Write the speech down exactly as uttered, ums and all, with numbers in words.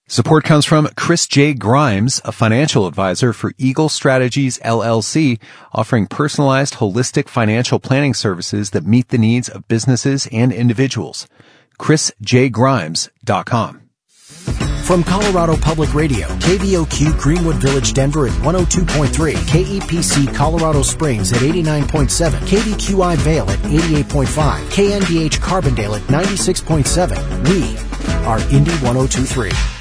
Support comes from Chris J. Grimes, a financial advisor for Eagle Strategies, L L C, offering personalized, holistic financial planning services that meet the needs of businesses and individuals. chris j grimes dot com. From Colorado Public Radio, K V O Q Greenwood Village, Denver at one oh two point three, K E P C Colorado Springs at eighty-nine point seven, K V Q I Vail at eighty-eight point five, K N D H Carbondale at ninety-six point seven. We are Indy one oh two point three.